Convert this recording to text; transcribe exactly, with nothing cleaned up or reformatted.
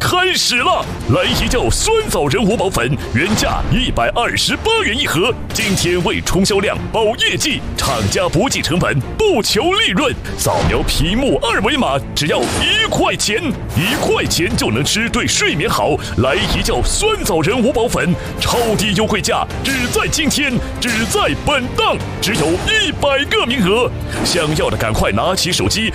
开始了！来一酵酸枣仁五宝粉，原价一百二十八元一盒，今天为冲销量、保业绩，厂家不计成本，不求利润。扫描屏幕二维码，只要一块钱，一块钱就能吃对睡眠好。来一酵酸枣仁五宝粉，超低优惠价，只在今天，只在本档，只有一百个名额。想要的赶快拿起手机